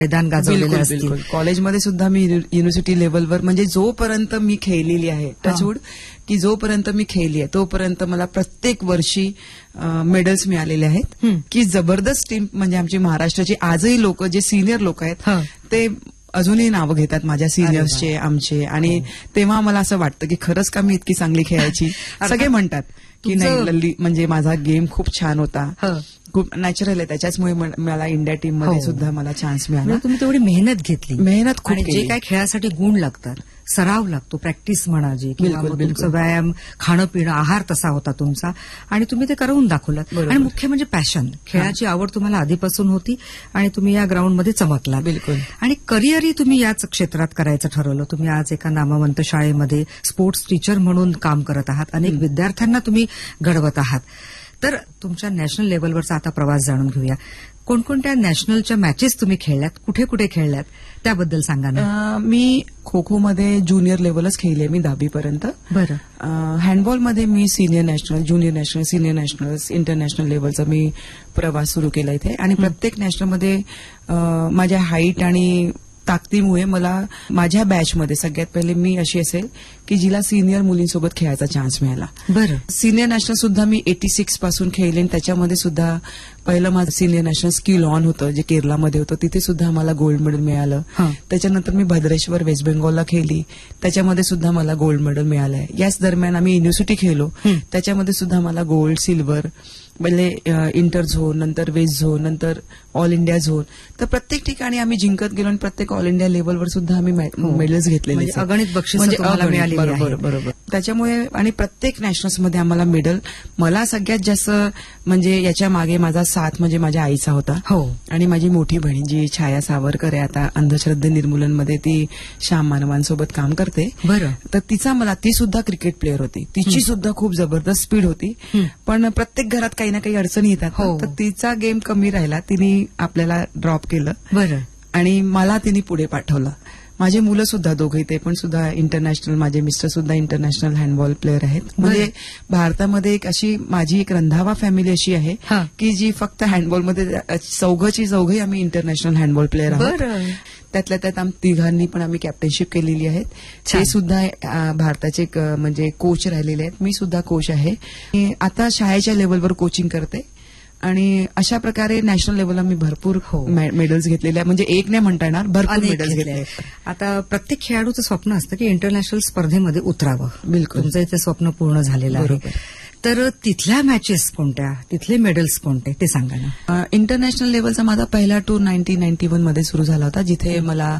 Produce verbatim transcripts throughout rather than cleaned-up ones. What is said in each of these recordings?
मैदान गाजवलेले असतील. कॉलेजमध्ये सुद्धा मी युनिव्हर्सिटी लेव्हलवर म्हणजे जोपर्यंत मी खेळलेली आहे टचवूड की जोपर्यंत मी खेळली आहे तोपर्यंत मला प्रत्येक वर्षी मेडल्स मिळालेले आहेत की जबरदस्त टीम म्हणजे आमची महाराष्ट्राची आजही लोक जे सिनियर लोक आहेत ते अजूनही नावं घेतात माझ्या सिनियर्सचे आमचे आणि तेव्हा मला असं वाटतं की खरंच का मी इतकी चांगली खेळायची. सगळे म्हणतात की नाही लल्ली म्हणजे माझा गेम खूप छान होता, खूप नॅचरल आहे, त्याच्याचमुळे मला इंडिया टीम मध्ये सुद्धा मला चान्स मिळाला. तुम्ही तेवढी मेहनत घेतली, मेहनत खूप आणि जे काय खेळासाठी गुण लागतात, सराव लागतो, प्रॅक्टिस म्हणा जे किंवा तुमचं व्यायाम, खाणं पिणं, आहार तसा होता तुमचा आणि तुम्ही ते करून दाखवलं. आणि मुख्य म्हणजे पॅशन, खेळाची आवड तुम्हाला आधीपासून होती आणि तुम्ही या ग्राउंडमध्ये चमकला. बिलकुल. आणि करिअरही तुम्ही याच क्षेत्रात करायचं ठरवलं. तुम्ही आज एका नामवंत शाळेमध्ये स्पोर्ट्स टीचर म्हणून काम करत आहात, अनेक विद्यार्थ्यांना तुम्ही घडवत आहात. तर तुमच्या नॅशनल लेव्हलवरचा आता प्रवास जाणून घेऊया. कोणकोणत्या नॅशनलच्या मॅचेस तुम्ही खेळल्यात, कुठे कुठे खेळल्यात त्याबद्दल सांगा ना. मी खो खो मध्ये ज्युनियर लेव्हलच खेळले मी दहावीपर्यंत. बरं. हँडबॉलमध्ये मी senior national, junior national, senior national, international लेव्हलचा मी प्रवास सुरू केला इथे. आणि प्रत्येक नॅशनलमध्ये माझ्या हाईट आणि ताकदीमुळे मला माझ्या बॅचमध्ये सगळ्यात पहिले मी अशी असेल की जिला सिनियर मुलींसोबत खेळायचा चान्स मिळाला. बरं. सिनियर नॅशनल सुद्धा मी एटी सिक्स पासून खेळले आणि त्याच्यामध्ये सुद्धा पहिलं माझं सिनियर नॅशनल स्किल ऑन होतं जे केरलामध्ये होतं, तिथे सुद्धा मला गोल्ड मेडल मिळालं. त्याच्यानंतर मी भद्रेश्वर वेस्ट बेंगॉलला खेळली, त्याच्यामध्ये सुद्धा मला गोल्ड मेडल मिळालंय. याच दरम्यान आम्ही युनिव्हर्सिटी खेळलो, त्याच्यामध्ये सुद्धा मला गोल्ड, सिल्वर, म्हणजे इंटर झोन, नंतर वेस्ट झोन, नंतर ऑल इंडिया झोन. तर प्रत्येक ठिकाणी आम्ही जिंकत गेलो आणि प्रत्येक ऑल इंडिया लेव्हलवर सुद्धा आम्ही मेडल्स घेतलेले, अगणित बक्षीस मिळाली. बरोबर बरोबर. त्याच्यामुळे आणि प्रत्येक नॅशनल्समध्ये आम्हाला मेडल. मला सगळ्यात जास्त म्हणजे याच्या मागे माझा साथ म्हणजे माझ्या आईचा होता. हो. आणि माझी मोठी बहीण जी छाया सावरकर आहे, आता अंधश्रद्धे निर्मूलनमध्ये ती श्याम मानवांसोबत काम करते. बरं. तर तिचा मला, ती सुद्धा क्रिकेट प्लेअर होती, तिची सुद्धा खूप जबरदस्त स्पीड होती. पण प्रत्येक घरात काही ना काही अडचणी येतात, तर तिचा गेम कमी राहिला, तिने आपल्याला ड्रॉप केलं. बरं. आणि मला तिने पुढे पाठवलं. माझे मुलं सुद्धा दोघे, ते पण सुद्धा इंटरनॅशनल, माझे मिस्टर सुद्धा इंटरनॅशनल हँडबॉल प्लेअर आहेत. म्हणजे भारतामध्ये एक अशी माझी एक रंधावा फॅमिली अशी आहे की जी फक्त हँडबॉलमध्ये चौघची चौघही आम्ही इंटरनॅशनल हँडबॉल प्लेअर आहोत. त्यातल्या त्यात आम्ही तिघांनी पण आम्ही कॅप्टनशिप केलेली आहे. ते सुद्धा भारताचे म्हणजे कोच राहिलेले आहेत. मी सुद्धा कोच आहे. आता शाळेच्या लेव्हलवर कोचिंग करते आणि अशा प्रकारे नॅशनल लेव्हलला मी भरपूर मेडल्स घेतलेले आहे. म्हणजे एक नाही म्हणता येणार, भरपूर मेडल्स घेतले. आता प्रत्येक खेळाडूचं स्वप्न असतं की इंटरनॅशनल स्पर्धेमध्ये उतरावं. बिलकुल. तुमचं इथे स्वप्न पूर्ण झालेलं आहे. तर तिथल्या मॅचेस कोणत्या, तिथले मेडल्स कोणते ते सांगा ना. इंटरनॅशनल लेव्हलचा माझा पहिला टूर नाईन्टीन नाईन्टी वन मध्ये सुरू झाला होता, जिथे मला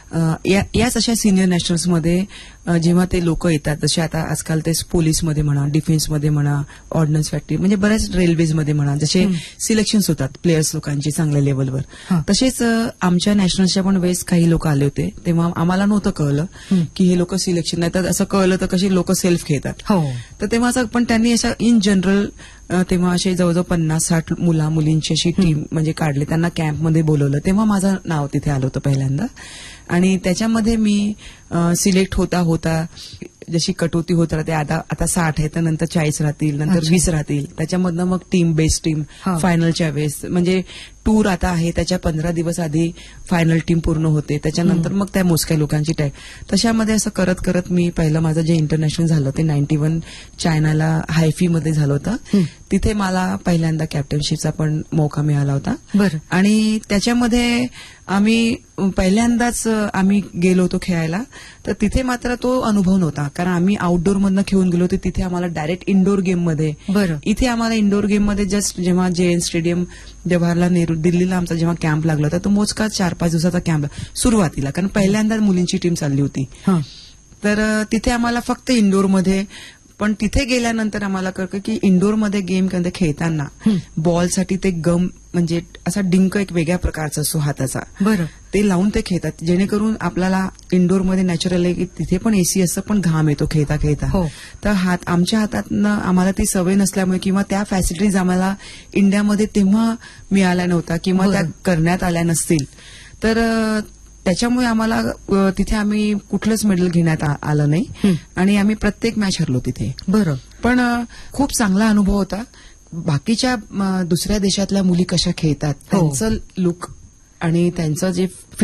याच अशा सिनियर नॅशनल्समध्ये जेव्हा ते लोक येतात, जसे आता आजकाल ते पोलीसमध्ये म्हणा, डिफेन्समध्ये म्हणा, ऑर्डनन्स फॅक्टरी, म्हणजे बऱ्याच रेल्वेजमध्ये म्हणा, जसे सिलेक्शन्स होतात प्लेयर्स लोकांची चांगल्या लेव्हलवर, तसेच आमच्या नॅशनल्सच्या पण वेळेस काही लोक आले होते. तेव्हा आम्हाला नव्हतं कळलं की हे लोक सिलेक्शन नाही, तर असं कळलं तर कशी लोक सेल्फ खेळतात. तर तेव्हा असं पण त्यांनी अशा इन जनरल तेव्हा असे जवळजवळ पन्नास साठ मुला मुलींची अशी टीम म्हणजे काढली, त्यांना कॅम्पमध्ये बोलवलं. तेव्हा माझं नाव तिथे आलं होतं पहिल्यांदा. आणि त्याच्यामध्ये मी सिलेक्ट होता होता जशी कटोती होत राहते, आता आता साठ आहे तर नंतर चाळीस राहतील, नंतर वीस राहतील, त्याच्यामधनं मग टीम बेस्ट टीम फायनलच्या वेळेस, म्हणजे टूर आता आहे त्याच्या पंधरा दिवस आधी फायनल टीम पूर्ण होते, त्याच्यानंतर मग त्या मोजक्या लोकांची टाईप. तशामध्ये असं करत करत मी पहिलं माझं जे इंटरनॅशनल झालं ते नाईन्टी वन चायनाला हायफीमध्ये झालं होतं. तिथे मला पहिल्यांदा कॅप्टनशिपचा पण मौका मिळाला होता. बरं. आणि त्याच्यामध्ये आम्ही पहिल्यांदाच आम्ही गेलो होतो खेळायला, तर तिथे मात्र तो अनुभव नव्हता, कारण आम्ही आउटडोर मधनं खेळून गेलो होतो. तिथे आम्हाला डायरेक्ट इंडोर गेममध्ये, इथे आम्हाला इंडोर गेममध्ये जस्ट जेव्हा जे एन स्टेडियम जवाहरलाल नेहरू दिल्लीला आमचा जेव्हा कॅम्प लागला होता, तो मोजका चार पाच दिवसाचा कॅम्प सुरुवातीला, कारण पहिल्यांदाच मुलींची टीम चालली होती. तर तिथे आम्हाला फक्त इंडोरमध्ये, पण तिथे गेल्यानंतर आम्हाला कळलं की इंडोरमध्ये गेम खेळताना बॉलसाठी ते गम म्हणजे असा डिंक एक वेगळ्या प्रकारचा असतो हाताचा, बरं, ते लावून ते खेळतात, जेणेकरून आपल्याला इंडोरमध्ये नॅचरल आहे की तिथे पण एसी असतं पण घाम येतो खेळता खेळता. तर हात आमच्या हातातनं आम्हाला ती सवय नसल्यामुळे किंवा त्या फॅसिलिटीज आम्हाला इंडियामध्ये तेव्हा मिळाल्या नव्हत्या किंवा त्या करण्यात आल्या नसतील, तर त्याच्यामुळे आम्हाला तिथे आम्ही कुठलंच मेडल घेण्यात आलं नाही आणि आम्ही प्रत्येक मॅच हरलो तिथे. बरं. पण खूप चांगला अनुभव होता. बाकीच्या दुसऱ्या देशातल्या मुली कशा खेळतात त्यांचं लुक आणि त्यांचं जे